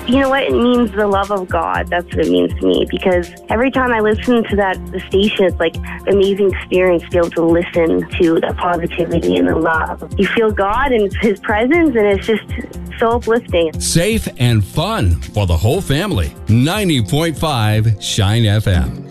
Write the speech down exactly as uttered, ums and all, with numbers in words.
You know what? It means the love of God. That's what it means to me, because every time I listen to that the station, it's like an amazing experience to be able to listen to the positivity and the love. You feel God and His presence, and it's just so uplifting. Safe and fun for the whole family. ninety point five Shine F M.